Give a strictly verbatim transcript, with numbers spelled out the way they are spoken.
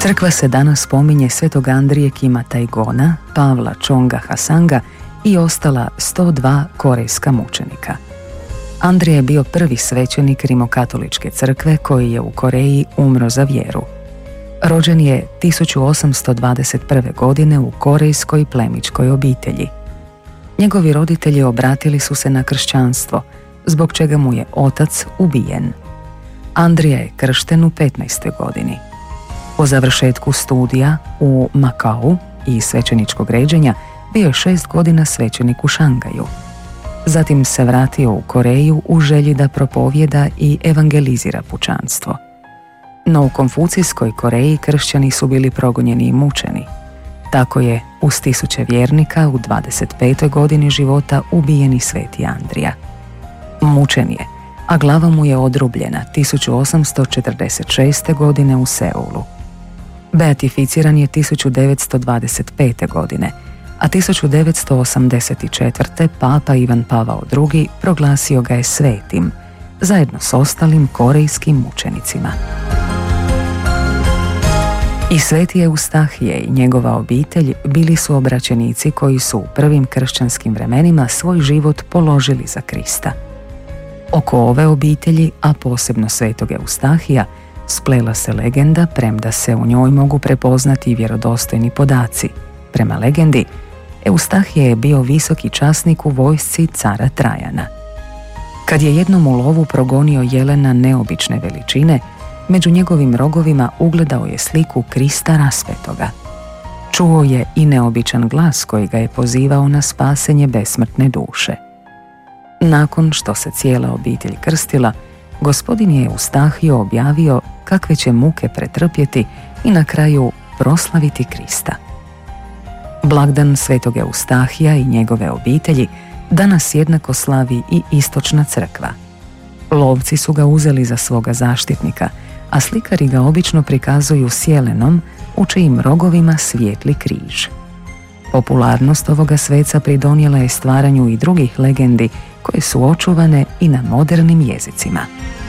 Crkva se danas spominje svetog Andrije Kima Taigona, Pavla Chonga Hasanga i ostala sto dva korejska mučenika. Andrija je bio prvi svećenik rimokatoličke crkve koji je u Koreji umro za vjeru. Rođen je tisuću osamsto dvadeset prve. godine u korejskoj plemićkoj obitelji. Njegovi roditelji obratili su se na kršćanstvo, zbog čega mu je otac ubijen. Andrija je kršten u petnaestoj godini. Po završetku studija u Makau i svećeničkog ređenja bio je šest godina svećenik u Šangaju. Zatim se vratio u Koreju u želji da propovjeda i evangelizira pučanstvo. No u Konfucijskoj Koreji kršćani su bili progonjeni i mučeni. Tako je uz tisuće vjernika u dvadeset petoj godini života ubijen i sveti Andrija. Mučen je, a glava mu je odrubljena tisuću osamsto četrdeset šeste. godine u Seulu. Beatificiran je tisuću devetsto dvadeset pete. godine, a tisuću devetsto osamdeset četvrte. Papa Ivan Pavao drugi. proglasio ga je svetim, zajedno s ostalim korejskim mučenicima. I sveti Eustahije i njegova obitelj bili su obraćenici koji su u prvim kršćanskim vremenima svoj život položili za Krista. Oko ove obitelji, a posebno svetog Eustahija, splela se legenda, premda se u njoj mogu prepoznati vjerodostojni podaci. Prema legendi, Eustahije je bio visoki časnik u vojsci cara Trajana. Kad je jednom u lovu progonio jelena neobične veličine, među njegovim rogovima ugledao je sliku Krista raspetoga. Čuo je i neobičan glas koji ga je pozivao na spasenje besmrtne duše. Nakon što se cijela obitelj krstila, gospodin je Eustahio objavio kakve će muke pretrpjeti i na kraju proslaviti Krista. Blagdan svetog Eustahija i njegove obitelji danas jednako slavi i istočna crkva. Lovci su ga uzeli za svoga zaštitnika, a slikari ga obično prikazuju s jelenom u čijim rogovima svijetli križ. Popularnost ovoga sveca pridonijela je stvaranju i drugih legendi koje su očuvane i na modernim jezicima.